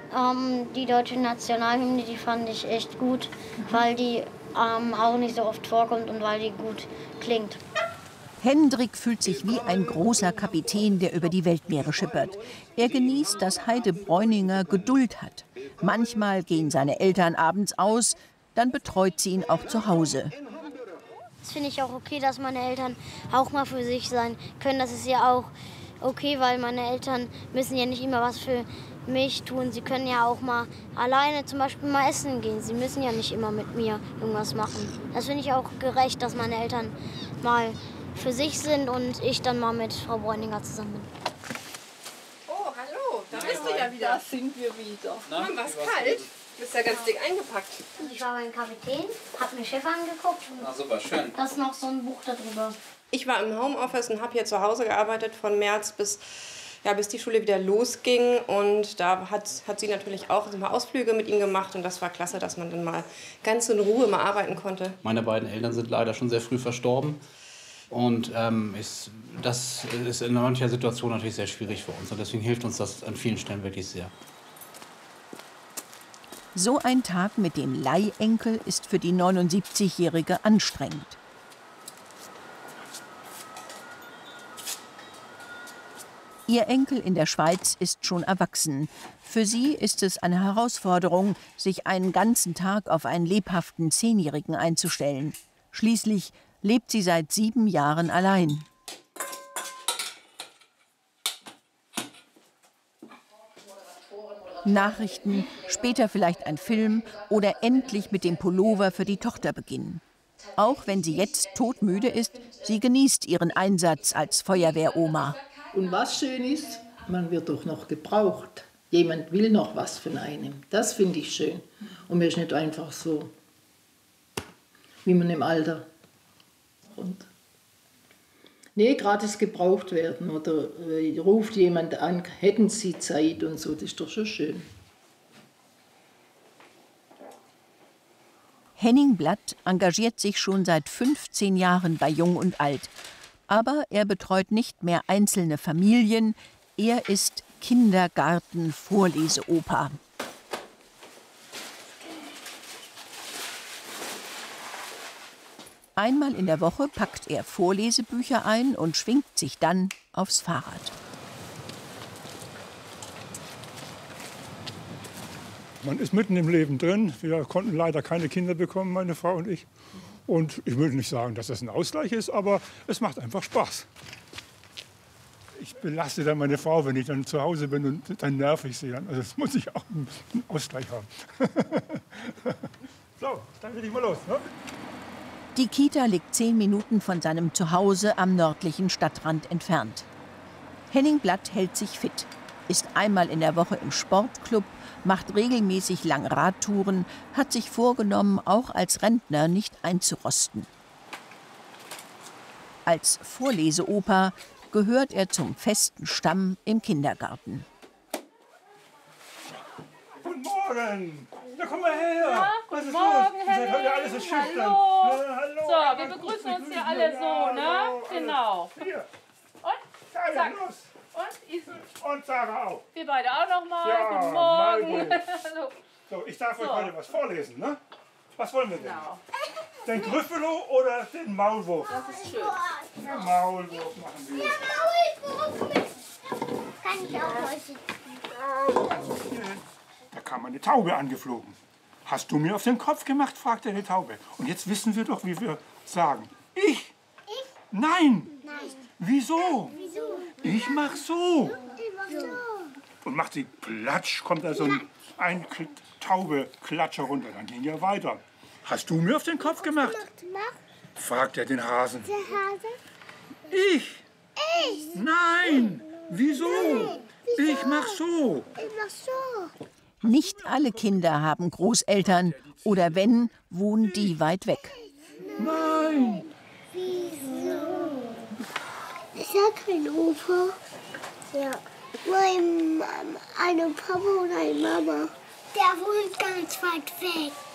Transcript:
Die deutsche Nationalhymne, die fand ich echt gut, weil die auch nicht so oft vorkommt und weil die gut klingt. Hendrik fühlt sich wie ein großer Kapitän, der über die Weltmeere schippert. Er genießt, dass Heide Bräuninger Geduld hat. Manchmal gehen seine Eltern abends aus, dann betreut sie ihn auch zu Hause. Das finde ich auch okay, dass meine Eltern auch mal für sich sein können. Das ist ja auch okay, weil meine Eltern müssen ja nicht immer was für mich tun. Sie können ja auch mal alleine zum Beispiel mal essen gehen. Sie müssen ja nicht immer mit mir irgendwas machen. Das finde ich auch gerecht, dass meine Eltern mal für sich sind und ich dann mal mit Frau Bräuninger zusammen bin. Oh, hallo, da bist du ja wieder. Da sind wir wieder. Mann, war's kalt? Du bist ja ganz dick eingepackt. Ich war beim Kapitän, hab mir Schiff angeguckt. Na super, schön. Da ist noch so ein Buch darüber. Ich war im Homeoffice und habe hier zu Hause gearbeitet von März bis die Schule wieder losging. Und da hat sie natürlich auch mal Ausflüge mit ihm gemacht. Und das war klasse, dass man dann mal ganz in Ruhe mal arbeiten konnte. Meine beiden Eltern sind leider schon sehr früh verstorben. Und das ist in mancher Situation natürlich sehr schwierig für uns. Und deswegen hilft uns das an vielen Stellen wirklich sehr. So ein Tag mit dem Leihenkel ist für die 79-Jährige anstrengend. Ihr Enkel in der Schweiz ist schon erwachsen. Für sie ist es eine Herausforderung, sich einen ganzen Tag auf einen lebhaften 10-Jährigen einzustellen. Schließlich lebt sie seit 7 Jahren allein. Nachrichten, später vielleicht ein Film oder endlich mit dem Pullover für die Tochter beginnen. Auch wenn sie jetzt todmüde ist, sie genießt ihren Einsatz als Feuerwehroma. Und was schön ist, man wird doch noch gebraucht. Jemand will noch was von einem. Das finde ich schön. Und man ist nicht einfach so, wie man im Alter kommt. Nee, gratis gebraucht werden oder ruft jemand an, hätten Sie Zeit und so, das ist doch schon schön. Henning Blatt engagiert sich schon seit 15 Jahren bei Jung und Alt. Aber er betreut nicht mehr einzelne Familien, er ist Kindergarten-Vorleseopa. Einmal in der Woche packt er Vorlesebücher ein und schwingt sich dann aufs Fahrrad. Man ist mitten im Leben drin. Wir konnten leider keine Kinder bekommen, meine Frau und ich. Und ich will nicht sagen, dass das ein Ausgleich ist, aber es macht einfach Spaß. Ich belaste dann meine Frau, wenn ich dann zu Hause bin und dann nervig sehe. Also das muss ich auch einen Ausgleich haben. So, dann will ich mal los. Ne? Die Kita liegt 10 Minuten von seinem Zuhause am nördlichen Stadtrand entfernt. Henning Blatt hält sich fit, ist einmal in der Woche im Sportclub, macht regelmäßig Langradtouren, hat sich vorgenommen, auch als Rentner nicht einzurosten. Als Vorleseopa gehört er zum festen Stamm im Kindergarten. Guten Morgen! Na, komm mal her! Ja, Was ist Morgen, los? Ihr seid Henning. heute alle so schüchtern. Hallo. Ja, hallo. So, wir begrüßen uns hier alle so, ne? Genau. Hier. Und? Ja, Zack. los. Und Isi. Und Sarah auch. Wir beide auch noch mal. Ja, Guten Morgen. Margot. Hallo. So, ich darf euch So. heute was vorlesen, ne? Was wollen wir denn? Genau. Den Gryffalo oder den Maulwurf? Das ist schön. Den Maulwurf machen wir. Kann ich auch heute. Da kam eine Taube angeflogen. Hast du mir auf den Kopf gemacht, fragte die Taube. Und jetzt wissen wir doch, wie wir sagen. Ich? Nein. Wieso? Ich mach so. Und macht sie platsch, kommt da so ein Taube-Klatscher runter. Dann ging er weiter. Hast du mir auf den Kopf gemacht? Fragt er den Hasen. Der Hase? Ich? Nein. Wieso? Ich mach so. Ich mach so. Nicht alle Kinder haben Großeltern oder wenn, wohnen die weit weg. Nein. Wieso? Ist ja kein Opa. Ja. Nur eine Papa und eine Mama. Der wohnt ganz weit weg.